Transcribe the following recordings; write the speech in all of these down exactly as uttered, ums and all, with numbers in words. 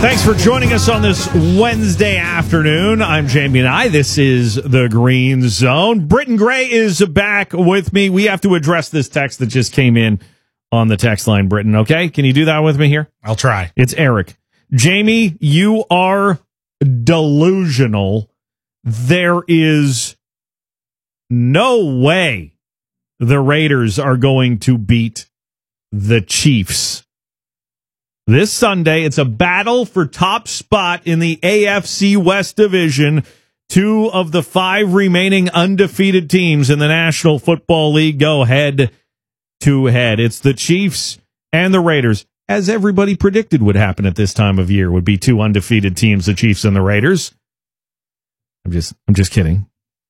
Thanks for joining us on this Wednesday afternoon. I'm Jamie and I. This is the Green Zone. Britton Gray is back with me. We have to address this text that just came in on the text line, Britton. Okay? Can you do that with me here? I'll try. It's Eric. Jamie, you are delusional. There is no way the Raiders are going to beat the Chiefs. This Sunday, it's a battle for top spot in the A F C West Division. Two of the five remaining undefeated teams in the National Football League go head to head. It's the Chiefs and the Raiders, as everybody predicted would happen at this time of year, would be two undefeated teams, the Chiefs and the Raiders. I'm just, I'm just kidding.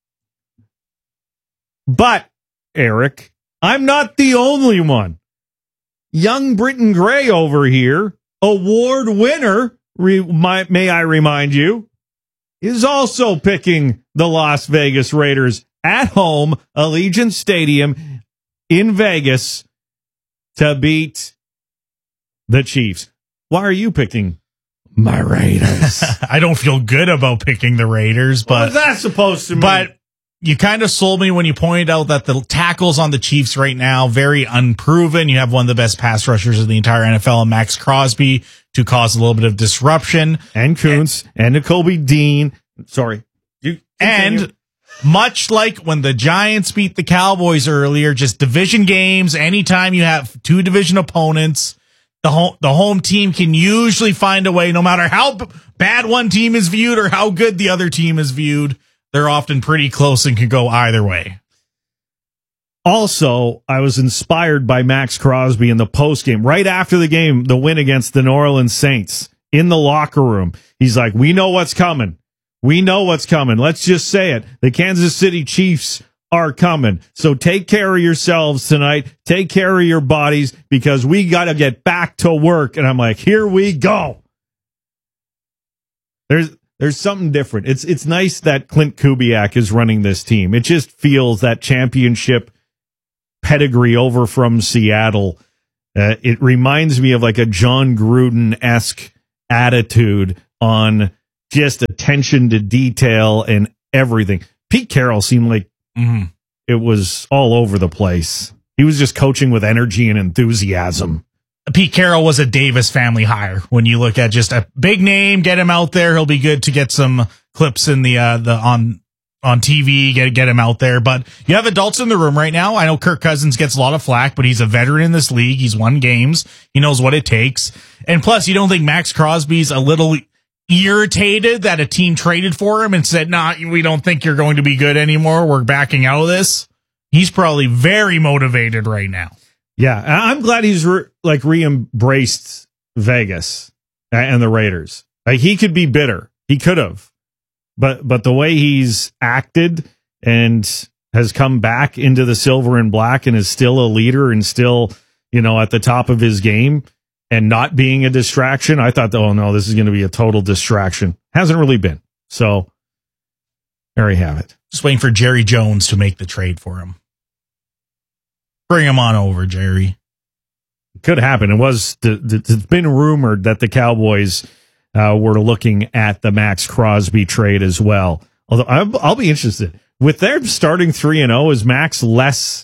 But, Eric, I'm not the only one. Young Britton Gray over here, award winner, re, my, may I remind you, is also picking the Las Vegas Raiders at home, Allegiant Stadium in Vegas, to beat the Chiefs. Why are you picking my Raiders? I don't feel good about picking the Raiders, but what was that supposed to mean? But you kind of sold me when you pointed out that the tackles on the Chiefs right now, very unproven. You have one of the best pass rushers in the entire N F L, Max Crosby, to cause a little bit of disruption. And Kuntz, and, and Nakobe Dean. Sorry. You and much like when the Giants beat the Cowboys earlier, just division games, anytime you have two division opponents, the home, the home team can usually find a way, no matter how b- bad one team is viewed or how good the other team is viewed. They're often pretty close and can go either way. Also, I was inspired by Max Crosby in the postgame. Right after the game, the win against the New Orleans Saints, in the locker room, he's like, we know what's coming. We know what's coming. Let's just say it. The Kansas City Chiefs are coming. So take care of yourselves tonight. Take care of your bodies, because we got to get back to work. And I'm like, here we go. There's... There's something different. It's it's nice that Clint Kubiak is running this team. It just feels that championship pedigree over from Seattle. Uh, it reminds me of like a John Gruden-esque attitude on just attention to detail and everything. Pete Carroll seemed like mm-hmm. it was all over the place. He was just coaching with energy and enthusiasm. Pete Carroll was a Davis family hire. When you look at just a big name, get him out there. He'll be good to get some clips in the, uh, the, on, on T V, get, get him out there. But you have adults in the room right now. I know Kirk Cousins gets a lot of flack, but he's a veteran in this league. He's won games. He knows what it takes. And plus, you don't think Max Crosby's a little irritated that a team traded for him and said, nah, we don't think you're going to be good anymore. We're backing out of this. He's probably very motivated right now. Yeah, I'm glad he's re- like re-embraced Vegas and the Raiders. Like, he could be bitter. He could have. But but the way he's acted and has come back into the silver and black and is still a leader and still, you know, at the top of his game and not being a distraction, I thought, oh, no, this is going to be a total distraction. Hasn't really been. So there you have it. Just waiting for Jerry Jones to make the trade for him. Bring him on over, Jerry. Could happen. It was. It's been rumored that the Cowboys uh, were looking at the Max Crosby trade as well. Although I'll, I'll be interested with their starting three and zero. Is Max less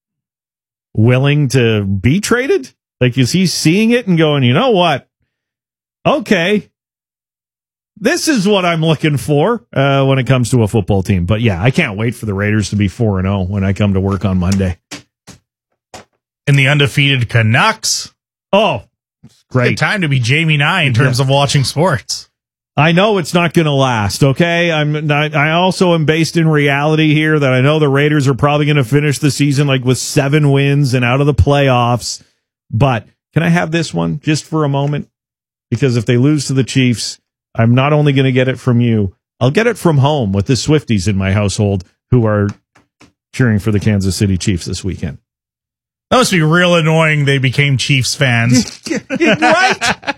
willing to be traded? Like, is he seeing it and going, you know what? Okay, this is what I'm looking for uh, when it comes to a football team. But yeah, I can't wait for the Raiders to be four and zero when I come to work on Monday. And the undefeated Canucks. Oh, great. Good time to be Jamie Nye in terms yeah. of watching sports. I know it's not going to last, okay? I'm not, I also am based in reality here that I know the Raiders are probably going to finish the season like with seven wins and out of the playoffs. But can I have this one just for a moment? Because if they lose to the Chiefs, I'm not only going to get it from you, I'll get it from home with the Swifties in my household who are cheering for the Kansas City Chiefs this weekend. That must be real annoying they became Chiefs fans. Right?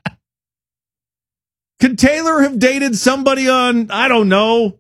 Could Taylor have dated somebody on, I don't know,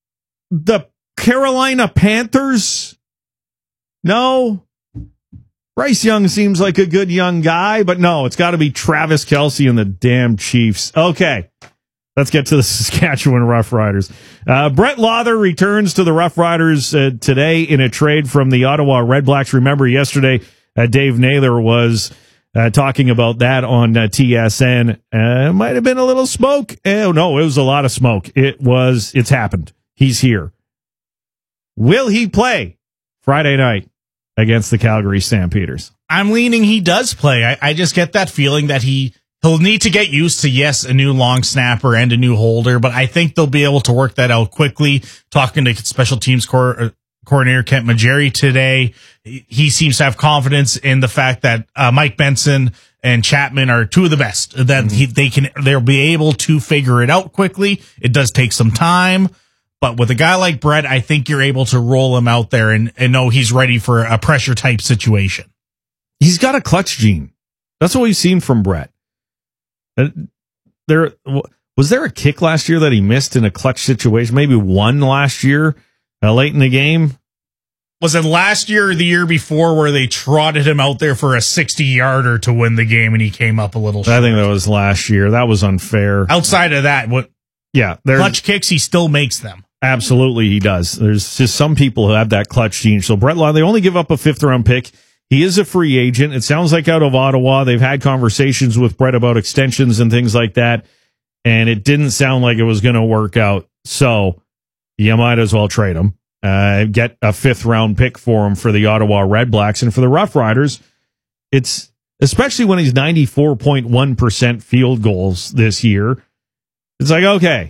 the Carolina Panthers? No? Bryce Young seems like a good young guy, but no, it's got to be Travis Kelce and the damn Chiefs. Okay, let's get to the Saskatchewan Roughriders. Uh, Brett Lauther returns to the Roughriders uh, today in a trade from the Ottawa Redblacks. Remember, yesterday, uh, Dave Naylor was uh, talking about that on uh, T S N. Uh, it might have been a little smoke. Oh, no, it was a lot of smoke. It was, it's happened. He's here. Will he play Friday night against the Calgary Stampeders? I'm leaning he does play. I, I just get that feeling that he, he'll need to get used to, yes, a new long snapper and a new holder, but I think they'll be able to work that out quickly. Talking to special teams co- coordinator Kent Majeri today, he seems to have confidence in the fact that uh, Mike Benson and Chapman are two of the best, that mm-hmm. he, they can, they'll be able to figure it out quickly. It does take some time. But with a guy like Brett, I think you're able to roll him out there and, and know he's ready for a pressure type situation. He's got a clutch gene. That's what we've seen from Brett. Uh, there was there a kick last year that he missed in a clutch situation? Maybe one last year, uh, late in the game. Was it last year or the year before where they trotted him out there for a sixty-yarder to win the game and he came up a little short? I think that was last year. That was unfair. Outside of that, what? Yeah, clutch kicks, he still makes them. Absolutely, he does. There's just some people who have that clutch gene. So Brett Law, they only give up a fifth round pick. He is a free agent. It sounds like out of Ottawa, they've had conversations with Brett about extensions and things like that, and it didn't sound like it was going to work out. So you might as well trade him, uh, get a fifth round pick for him for the Ottawa Redblacks. And for the Rough Riders, it's especially when he's ninety-four point one percent field goals this year. It's like, okay,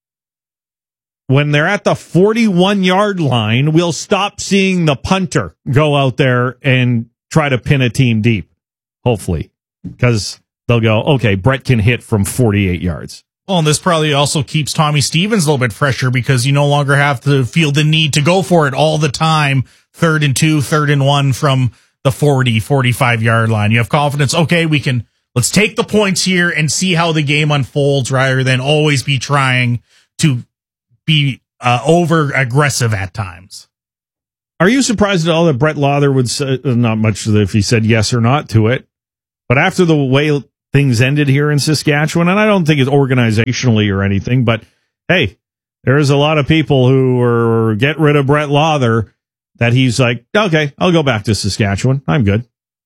when they're at the forty-one-yard line, we'll stop seeing the punter go out there and try to pin a team deep, hopefully, because they'll go, okay, Brett can hit from forty-eight yards. Well, and this probably also keeps Tommy Stevens a little bit fresher because you no longer have to feel the need to go for it all the time, third and two, third and one from the forty, forty-five-yard line. You have confidence, okay, we can, let's take the points here and see how the game unfolds rather than always be trying to be uh, over aggressive at times. Are you surprised at all that Brett Lauther would say, not much if he said yes or not to it, but after the way things ended here in Saskatchewan, and I don't think it's organizationally or anything, but hey, there's a lot of people who are get rid of Brett Lauther that he's like, okay, I'll go back to Saskatchewan. I'm good.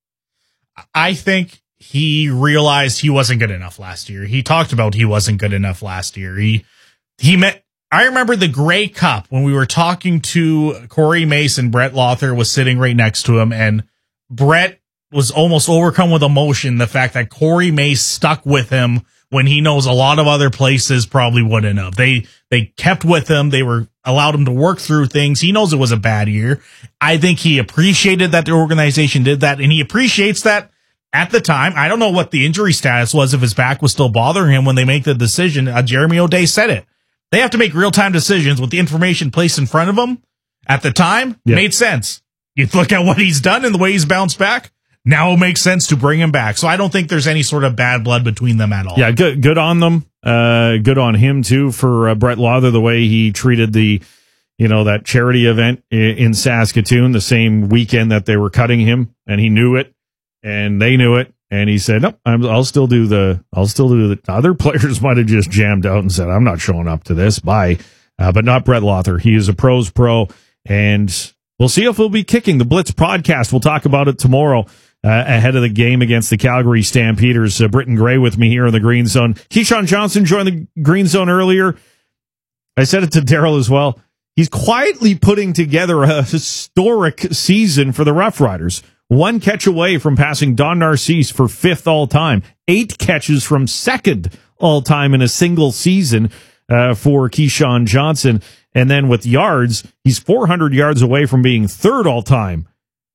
I think he realized he wasn't good enough last year. He talked about he wasn't good enough last year. He, he met, I remember the Grey Cup when we were talking to Corey Mason. Brett Lauther was sitting right next to him, and Brett was almost overcome with emotion. The fact that Corey Mace stuck with him when he knows a lot of other places probably wouldn't have. They they kept with him. They were allowed him to work through things. He knows it was a bad year. I think he appreciated that the organization did that, and he appreciates that at the time. I don't know what the injury status was, if his back was still bothering him when they make the decision. Uh, Jeremy O'Day said it. They have to make real-time decisions with the information placed in front of them. At the time, yeah. Made sense. You look at what he's done and the way he's bounced back. Now it makes sense to bring him back. So I don't think there's any sort of bad blood between them at all. Yeah, good good on them. Uh, good on him, too, for uh, Brett Lauther, the way he treated the, you know, that charity event in, in Saskatoon, the same weekend that they were cutting him, and he knew it, and they knew it. And he said, "No, I'm, I'll still do the. I'll still do the." Other players might have just jammed out and said, "I'm not showing up to this." Bye, uh, but not Brett Lauther. He is a pros pro, and we'll see if he'll be kicking the Blitz podcast. We'll talk about it tomorrow uh, ahead of the game against the Calgary Stampeders. Uh, Britton Gray with me here in the Green Zone. Keyshawn Johnson joined the Green Zone earlier. I said it to Daryl as well. He's quietly putting together a historic season for the Rough Riders. One catch away from passing Don Narcisse for fifth all-time. Eight catches from second all-time in a single season uh, for Keyshawn Johnson. And then with yards, he's four hundred yards away from being third all-time.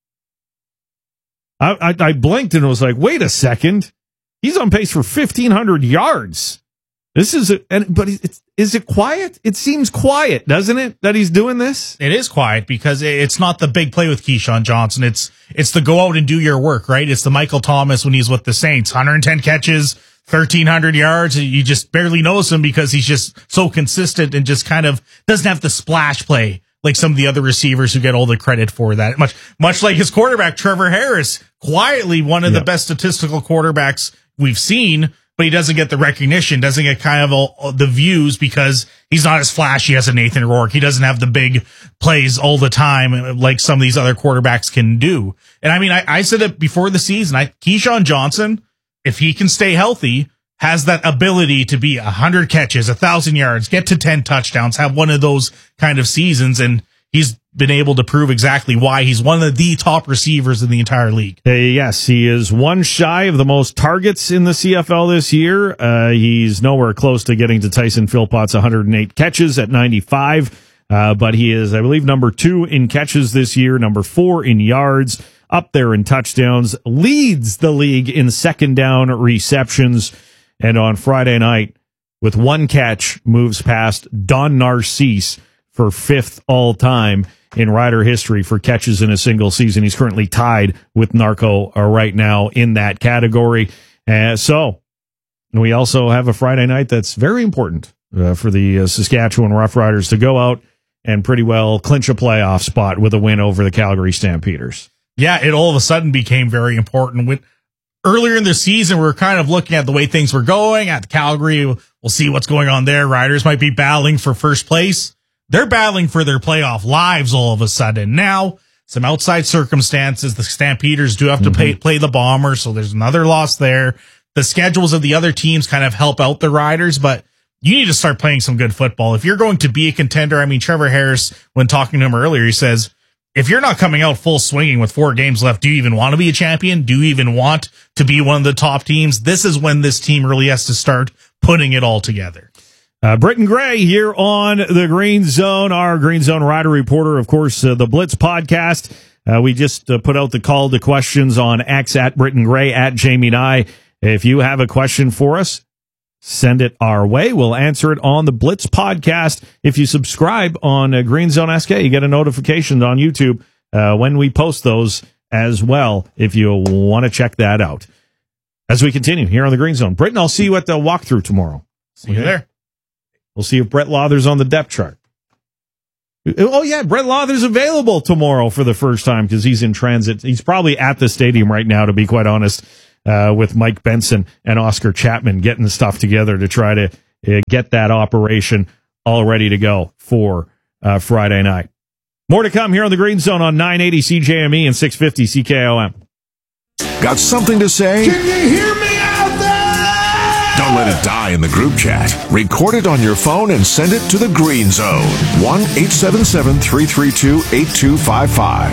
I, I, I blinked and was like, wait a second. He's on pace for fifteen hundred yards. This is a, and, but it's, is it quiet? It seems quiet, doesn't it, that he's doing this? It is quiet because it's not the big play with Keyshawn Johnson. It's, it's the go out and do your work, right? It's the Michael Thomas when he's with the Saints, one hundred ten catches, thirteen hundred yards. You just barely notice him because he's just so consistent and just kind of doesn't have the splash play like some of the other receivers who get all the credit for that. Much, much like his quarterback, Trevor Harris, quietly one of yep. the best statistical quarterbacks we've seen, but he doesn't get the recognition, doesn't get kind of all, the views because he's not as flashy as a Nathan Rourke. He doesn't have the big plays all the time like some of these other quarterbacks can do. And I mean, I, I said it before the season, I, Keyshawn Johnson, if he can stay healthy, has that ability to be a hundred catches, a thousand yards, get to ten touchdowns, have one of those kind of seasons. And he's been able to prove exactly why he's one of the top receivers in the entire league. Uh, yes, he is one shy of the most targets in the C F L this year. Uh, he's nowhere close to getting to Tyson Philpott's one hundred eight catches at ninety-five. Uh, but he is, I believe, number two in catches this year, number four in yards, up there in touchdowns, leads the league in second down receptions. And on Friday night, with one catch, moves past Don Narcisse for fifth all-time in Rider history for catches in a single season. He's currently tied with Narco uh, right now in that category. Uh, so we also have a Friday night that's very important uh, for the uh, Saskatchewan Roughriders to go out and pretty well clinch a playoff spot with a win over the Calgary Stampeders. Yeah, it all of a sudden became very important. With earlier in the season, we were kind of looking at the way things were going at Calgary. We'll see what's going on there. Riders might be battling for first place. They're battling for their playoff lives all of a sudden. Now, some outside circumstances. The Stampeders do have to mm-hmm. play, play the Bombers, so there's another loss there. The schedules of the other teams kind of help out the Riders, but you need to start playing some good football. If you're going to be a contender, I mean, Trevor Harris, when talking to him earlier, he says, if you're not coming out full swinging with four games left, do you even want to be a champion? Do you even want to be one of the top teams? This is when this team really has to start putting it all together. Uh, Britton Gray here on the Green Zone, our Green Zone Rider reporter, of course, uh, the Blitz podcast. Uh, we just uh, put out the call to questions on X at Britton Gray, at Jamie Nye. If you have a question for us, send it our way. We'll answer it on the Blitz podcast. If you subscribe on uh, Green Zone S K, you get a notification on YouTube uh, when we post those as well, if you want to check that out. As we continue here on the Green Zone. Britton, I'll see you at the walkthrough tomorrow. See okay. you there. We'll see if Brett Lauther's on the depth chart. Oh, yeah, Brett Lauther's available tomorrow for the first time because he's in transit. He's probably at the stadium right now, to be quite honest, uh, with Mike Benson and Oscar Chapman getting the stuff together to try to uh, get that operation all ready to go for uh, Friday night. More to come here on the Green Zone on nine eighty C J M E and six fifty C K O M. Got something to say? Can you hear me out there? Don't let it die in the group chat. Record it on your phone and send it to the Green Zone. one eight seven seven, three three two, eight two five five.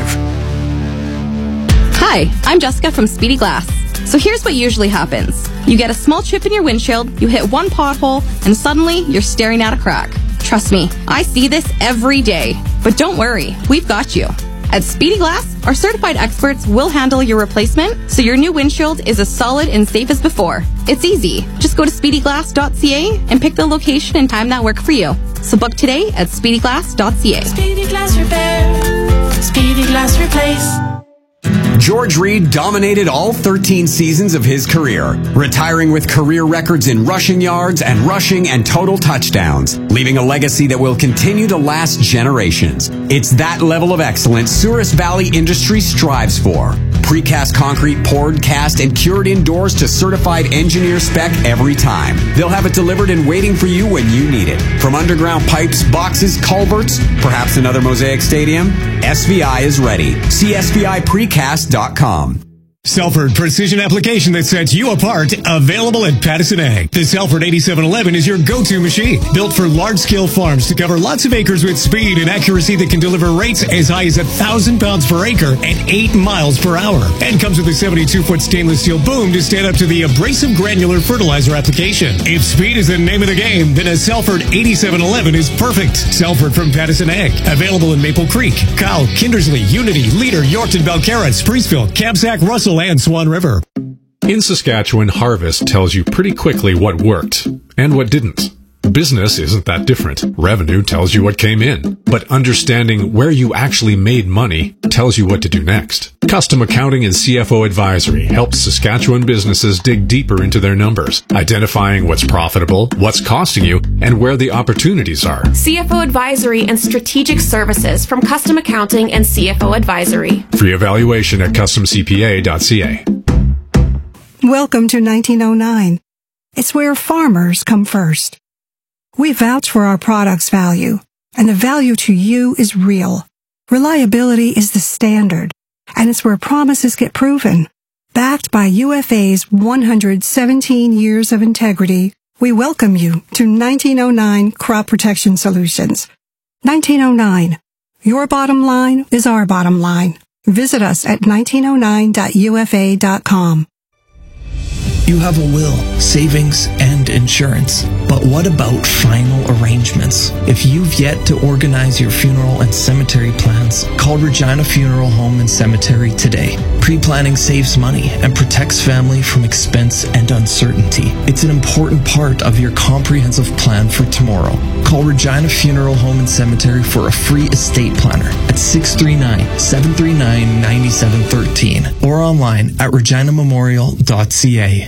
Hi, I'm Jessica from Speedy Glass. So here's what usually happens. You get a small chip in your windshield, you hit one pothole, and suddenly you're staring at a crack. Trust me, I see this every day. But don't worry, we've got you. At Speedy Glass, our certified experts will handle your replacement so your new windshield is as solid and safe as before. It's easy. Just go to speedy glass dot c a and pick the location and time that work for you. So book today at speedy glass dot c a. Speedy Glass Repair. Speedy Glass Replace. George Reed dominated all thirteen seasons of his career, retiring with career records in rushing yards and rushing and total touchdowns, leaving a legacy that will continue to last generations. It's that level of excellence Souris Valley Industries strives for. Precast concrete poured, cast, and cured indoors to certified engineer spec every time. They'll have it delivered and waiting for you when you need it. From underground pipes, boxes, culverts, perhaps another Mosaic Stadium, S V I is ready. See S V I precast dot com. Selford Precision Application that sets you apart, available at Patterson Ag. The Selford eighty-seven eleven is your go-to machine, built for large-scale farms to cover lots of acres with speed and accuracy that can deliver rates as high as one thousand pounds per acre and eight miles per hour. And comes with a seventy-two foot stainless steel boom to stand up to the abrasive granular fertilizer application. If speed is the name of the game, then a Selford eighty-seven eleven is perfect. Selford from Patterson Ag, available in Maple Creek, Kyle, Kindersley, Unity, Leader, Yorkton, Belcarra, Spreeceville, Kamsack, Russell, and Swan River. In Saskatchewan, Harvest tells you pretty quickly what worked and what didn't. Business isn't that different. Revenue tells you what came in, but understanding where you actually made money tells you what to do next. Custom Accounting and C F O Advisory helps Saskatchewan businesses dig deeper into their numbers, identifying what's profitable, what's costing you, and where the opportunities are. C F O Advisory and Strategic Services from Custom Accounting and C F O Advisory. Free evaluation at custom c p a dot c a. Welcome to nineteen oh nine. It's where farmers come first. We vouch for our product's value, and the value to you is real. Reliability is the standard, and it's where promises get proven. Backed by U F A's one hundred seventeen years of integrity, we welcome you to nineteen oh nine Crop Protection Solutions. nineteen oh nine. Your bottom line is our bottom line. Visit us at nineteen oh nine dot u f a dot com. You have a will, savings, and insurance. But what about final arrangements? If you've yet to organize your funeral and cemetery plans, call Regina Funeral Home and Cemetery today. Pre-planning saves money and protects family from expense and uncertainty. It's an important part of your comprehensive plan for tomorrow. Call Regina Funeral Home and Cemetery for a free estate planner at six three nine, seven three nine, nine seven one three or online at regina memorial dot c a.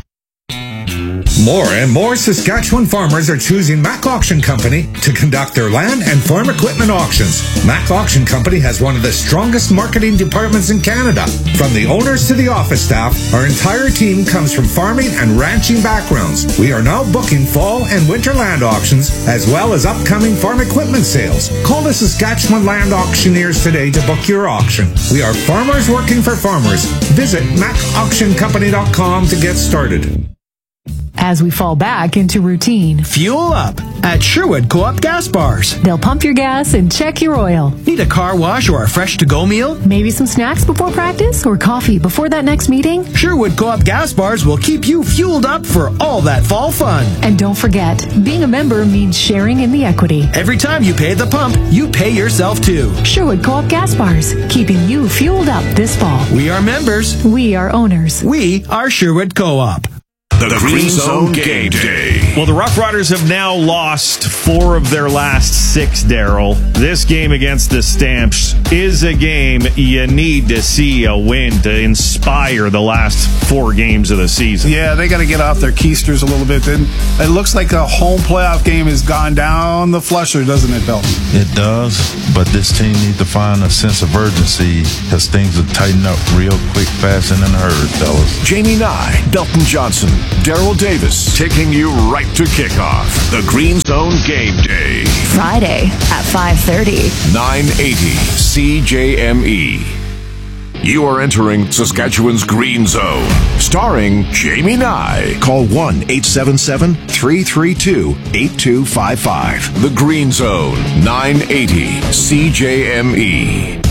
More and more Saskatchewan farmers are choosing Mac Auction Company to conduct their land and farm equipment auctions. Mac Auction Company has one of the strongest marketing departments in Canada. From the owners to the office staff, our entire team comes from farming and ranching backgrounds. We are now booking fall and winter land auctions, as well as upcoming farm equipment sales. Call the Saskatchewan Land Auctioneers today to book your auction. We are farmers working for farmers. Visit mac auction company dot com to get started. As we fall back into routine, fuel up at Sherwood Co-op Gas Bars. They'll pump your gas and check your oil. Need a car wash or a fresh to-go meal? Maybe some snacks before practice or coffee before that next meeting? Sherwood Co-op Gas Bars will keep you fueled up for all that fall fun. And don't forget, being a member means sharing in the equity. Every time you pay the pump, you pay yourself too. Sherwood Co-op Gas Bars, keeping you fueled up this fall. We are members. We are owners. We are Sherwood Co-op. The, the Green Zone Game Day. Well, the Rough Riders have now lost four of their last six, Daryl. This game against the Stamps is a game you need to see a win to inspire the last four games of the season. Yeah, they got to get off their keisters a little bit. Then it looks like a home playoff game has gone down the flusher, doesn't it, Bill? It does, but this team needs to find a sense of urgency because things will tighten up real quick, fast, and in a hurry, fellas. Jamie Nye, Belton Johnson, Daryl Davis, taking you right to kickoff. The Green Zone Game Day. Friday at five thirty. nine eighty C J M E. You are entering Saskatchewan's Green Zone. Starring Jamie Nye. Call one eight seven seven, three three two, eight two five five. The Green Zone, nine eighty C J M E.